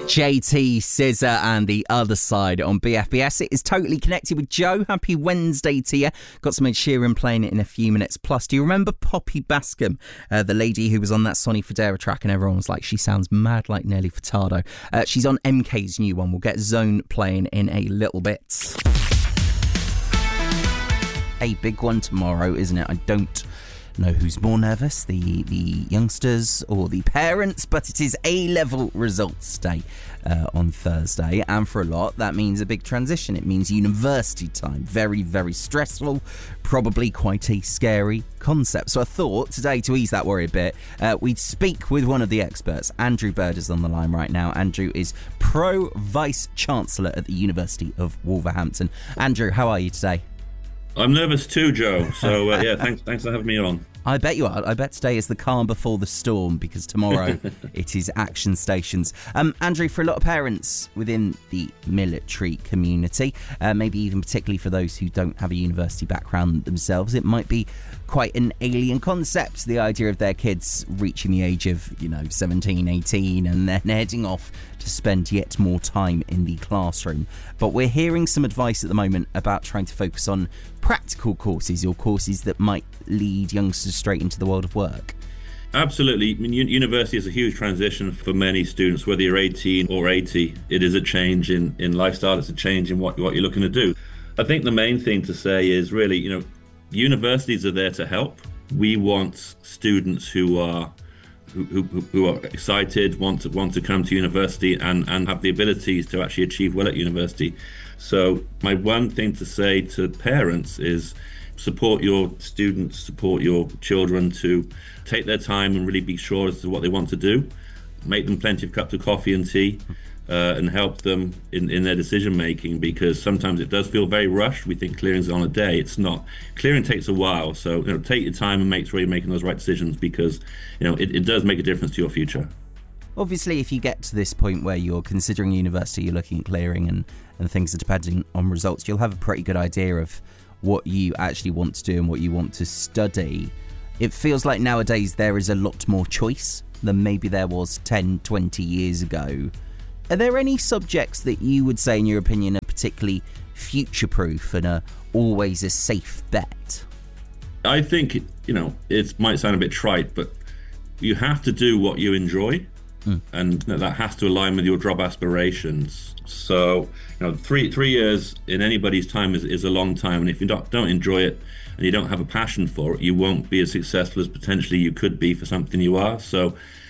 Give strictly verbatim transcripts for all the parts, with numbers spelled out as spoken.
J T, Scissor and The Other Side on B F B S. It is Totally Connected with Joe. Happy Wednesday to you. Got some Ed Sheeran playing it in a few minutes. Plus, do you remember Poppy Bascom, uh, the lady who was on that Sonny Fodera track and everyone was like, she sounds mad like Nelly Furtado. Uh, she's on M K's new one. We'll get Zone playing in a little bit. A big one tomorrow, isn't it? I don't know who's more nervous, the the youngsters or the parents, but it is A-level results day uh, on Thursday, and for a lot that means a big transition. It means university time. Very, very stressful, probably quite a scary concept. So I thought today, to ease that worry a bit, uh, we'd speak with one of the experts. Andrew Bird is on the line right now. Andrew is Pro Vice Chancellor at the University of Wolverhampton. Andrew, how are you today? I'm nervous too, Joe. So, uh, yeah, thanks thanks for having me on. I bet you are. I bet today is the calm before the storm, because tomorrow it is action stations. Um, Andrew, for a lot of parents within the military community, uh, maybe even particularly for those who don't have a university background themselves, it might be quite an alien concept, the idea of their kids reaching the age of, you know, seventeen, eighteen, and then heading off to spend yet more time in the classroom. But we're hearing some advice at the moment about trying to focus on practical courses, or courses that might lead youngsters straight into the world of work. Absolutely. I mean, university is a huge transition for many students, whether you're eighteen or eighty. It is a change in, in lifestyle. It's a change in what, what you're looking to do. I think the main thing to say is really, you know, universities are there to help. We want students who are who, who, who are excited, want to want to come to university and, and have the abilities to actually achieve well at university. So my one thing to say to parents is support your students, support your children to take their time and really be sure as to what they want to do. Make them plenty of cups of coffee and tea. Uh, and help them in, in their decision making, because sometimes it does feel very rushed. We think clearing's on a day. It's not. Clearing takes a while, so you know, take your time and make sure you're making those right decisions, because you know it, it does make a difference to your future. Obviously, if you get to this point where you're considering university, you're looking at clearing and, and things are depending on results, you'll have a pretty good idea of what you actually want to do and what you want to study. It feels like nowadays there is a lot more choice than maybe there was ten, twenty years ago. Are there any subjects that you would say, in your opinion, are particularly future-proof and are always a safe bet? I think, you know, it might sound a bit trite, but you have to do what you enjoy, mm. and you know, that has to align with your job aspirations. So, you know, three three years in anybody's time is, is a long time, and if you don't, don't enjoy it and you don't have a passion for it, you won't be as successful as potentially you could be for something you are. So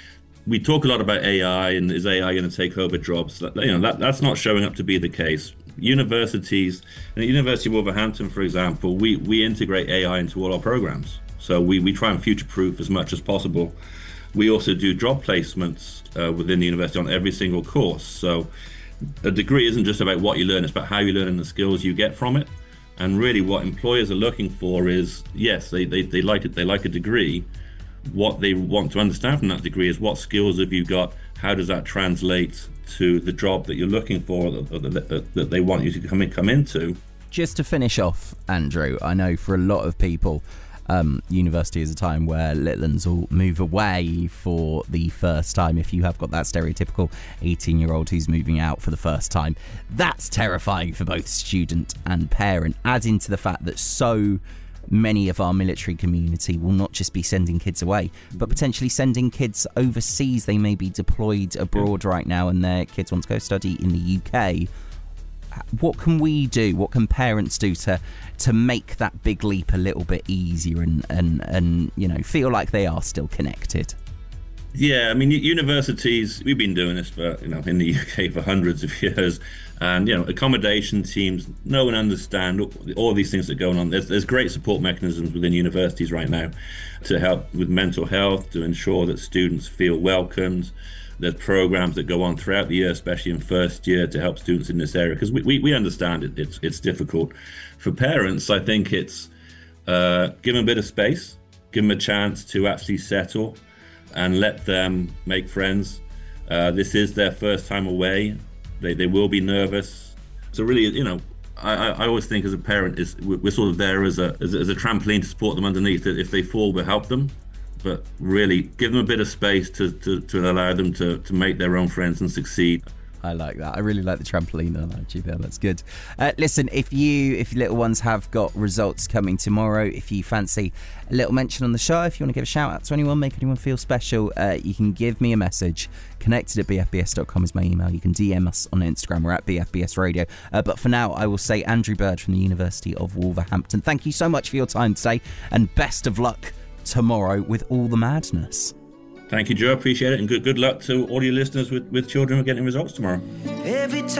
we talk a lot about A I, and is A I going to take over jobs? You know, that, that's not showing up to be the case. Universities, at the University of Wolverhampton, for example, we, we integrate A I into all our programs. So we, we try and future-proof as much as possible. We also do job placements uh, within the university on every single course. So a degree isn't just about what you learn, it's about how you learn and the skills you get from it. And really what employers are looking for is, yes, they, they, they like it, they like a degree. What they want to understand from that degree is what skills have you got, how does that translate to the job that you're looking for, or that, that they want you to come in, come into. Just to finish off, Andrew, I know for a lot of people, um, university is a time where little ones will move away for the first time. If you have got that stereotypical eighteen-year-old who's moving out for the first time, that's terrifying for both student and parent. Add into the fact that so many of our military community will not just be sending kids away, but potentially sending kids overseas. They may be deployed abroad right now and their kids want to go study in the U K. What can we do? What can parents do to to make that big leap a little bit easier and, and, and you know, feel like they are still connected? Yeah, I mean, universities, we've been doing this for, you know, in the U K for hundreds of years. And, you know, accommodation teams know and understand all these things that are going on. There's, there's great support mechanisms within universities right now to help with mental health, to ensure that students feel welcomed. There's programs that go on throughout the year, especially in first year, to help students in this area, because we, we, we understand it, it's, it's difficult. For parents, I think it's uh, give them a bit of space, give them a chance to actually settle and let them make friends. Uh, this is their first time away. They they will be nervous. So really, you know, I, I always think as a parent, is we're sort of there as a, as a as a trampoline to support them underneath. That if they fall, we'll help them. But really, give them a bit of space to, to, to allow them to, to make their own friends and succeed. I like that. I really like the trampoline analogy there. That's good. Uh, listen, if you, if your little ones have got results coming tomorrow, if you fancy a little mention on the show, if you want to give a shout out to anyone, make anyone feel special, uh, you can give me a message. Connected at b f b s dot com is my email. You can D M us on Instagram. We're at B F B S Radio. Uh, but for now, I will say Andrew Bird from the University of Wolverhampton. Thank you so much for your time today, and best of luck tomorrow with all the madness. Thank you, Joe. Appreciate it. And good good luck to all your listeners with, with children who are getting results tomorrow. Every